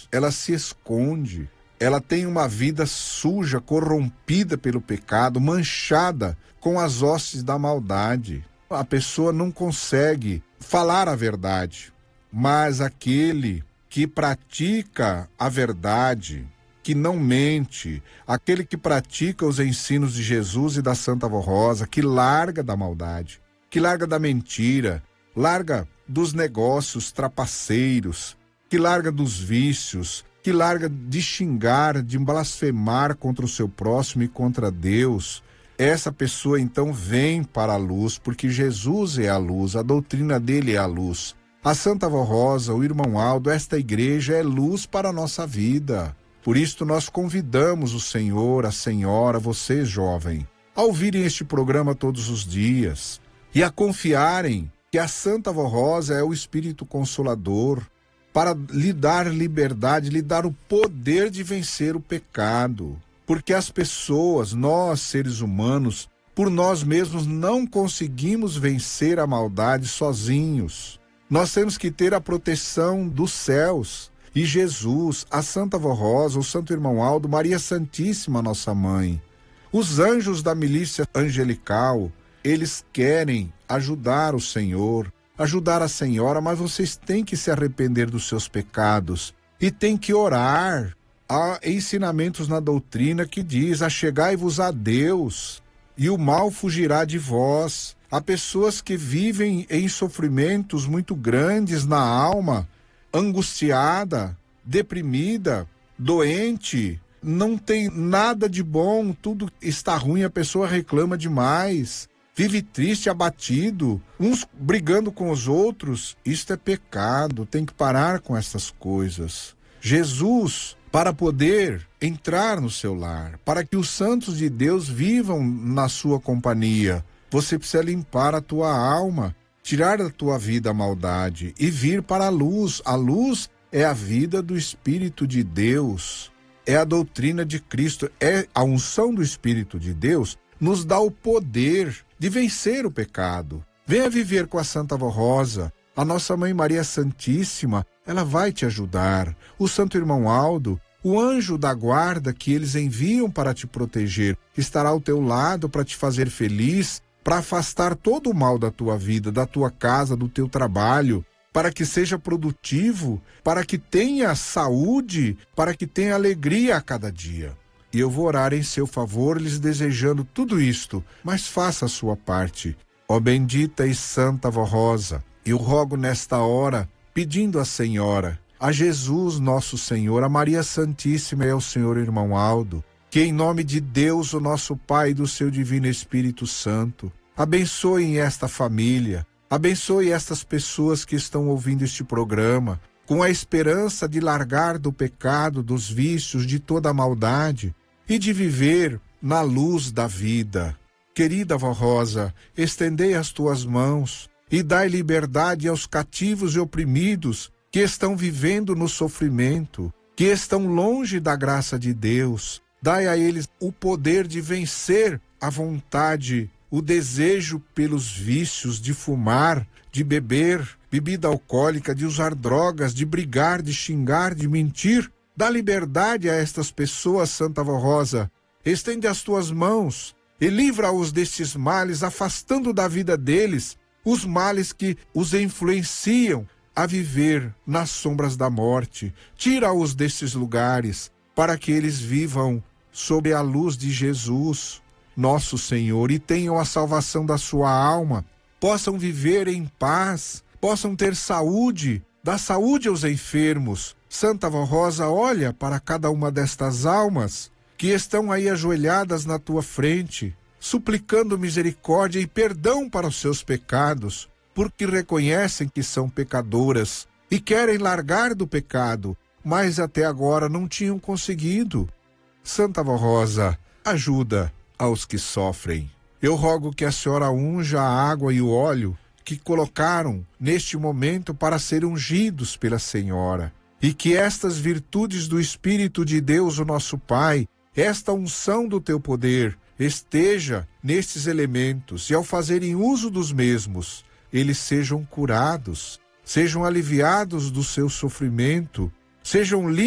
ela se esconde, ela tem uma vida suja, corrompida pelo pecado, manchada com as hostes da maldade. A pessoa não consegue falar a verdade, mas aquele que pratica a verdade, que não mente, aquele que pratica os ensinos de Jesus e da Santa Vó Rosa, que larga da maldade, que larga da mentira, larga dos negócios trapaceiros, que larga dos vícios, que larga de xingar, de blasfemar contra o seu próximo e contra Deus, essa pessoa então vem para a luz, porque Jesus é a luz, a doutrina dele é a luz. A Santa Vó Rosa, o irmão Aldo, esta igreja é luz para a nossa vida. Por isso nós convidamos o Senhor, a Senhora, você jovem, a ouvirem este programa todos os dias e a confiarem que a Santa Vó Rosa é o Espírito Consolador para lhe dar liberdade, lhe dar o poder de vencer o pecado. Porque as pessoas, nós seres humanos, por nós mesmos não conseguimos vencer a maldade sozinhos. Nós temos que ter a proteção dos céus. E Jesus, a Santa Vó Rosa, o Santo Irmão Aldo, Maria Santíssima, nossa mãe, os anjos da milícia angelical, eles querem ajudar o Senhor, ajudar a Senhora, mas vocês têm que se arrepender dos seus pecados e têm que orar. Há ensinamentos na doutrina que diz: achegai-vos a Deus e o mal fugirá de vós. Há pessoas que vivem em sofrimentos muito grandes na alma, angustiada, deprimida, doente, não tem nada de bom, tudo está ruim, a pessoa reclama demais, vive triste, abatido, uns brigando com os outros. Isto é pecado, tem que parar com essas coisas. Jesus, para poder entrar no seu lar, para que os santos de Deus vivam na sua companhia, você precisa limpar a tua alma, tirar da tua vida a maldade e vir para a luz. A luz é a vida do Espírito de Deus, é a doutrina de Cristo, é a unção do Espírito de Deus, nos dá o poder de vencer o pecado. Venha viver com a Santa Vó Rosa, a nossa Mãe Maria Santíssima, ela vai te ajudar. O Santo Irmão Aldo, o anjo da guarda que eles enviam para te proteger, estará ao teu lado para te fazer feliz, para afastar todo o mal da tua vida, da tua casa, do teu trabalho, para que seja produtivo, para que tenha saúde, para que tenha alegria a cada dia. E eu vou orar em seu favor, lhes desejando tudo isto, mas faça a sua parte. Ó bendita e santa Vó Rosa, eu rogo nesta hora, pedindo à Senhora, a Jesus nosso Senhor, a Maria Santíssima e ao Senhor Irmão Aldo, que em nome de Deus, o nosso Pai e do seu Divino Espírito Santo, abençoem esta família, abençoe estas pessoas que estão ouvindo este programa, com a esperança de largar do pecado, dos vícios, de toda a maldade e de viver na luz da vida. Querida Vó Rosa, estendei as tuas mãos e dai liberdade aos cativos e oprimidos que estão vivendo no sofrimento, que estão longe da graça de Deus. Dai a eles o poder de vencer a vontade, o desejo pelos vícios, de fumar, de beber, bebida alcoólica, de usar drogas, de brigar, de xingar, de mentir. Dá liberdade a estas pessoas, Santa Vó Rosa. Estende as tuas mãos e livra-os destes males, afastando da vida deles os males que os influenciam a viver nas sombras da morte. Tira-os destes lugares, para que eles vivam sob a luz de Jesus, nosso Senhor, e tenham a salvação da sua alma, possam viver em paz, possam ter saúde, dá saúde aos enfermos. Santa Vó Rosa, olha para cada uma destas almas que estão aí ajoelhadas na tua frente, suplicando misericórdia e perdão para os seus pecados, porque reconhecem que são pecadoras e querem largar do pecado, mas até agora não tinham conseguido. Santa Vó Rosa, ajuda aos que sofrem. Eu rogo que a senhora unja a água e o óleo que colocaram neste momento para serem ungidos pela Senhora, e que estas virtudes do Espírito de Deus, o nosso Pai, esta unção do teu poder, esteja nestes elementos, e ao fazerem uso dos mesmos, eles sejam curados, sejam aliviados do seu sofrimento, sejam livres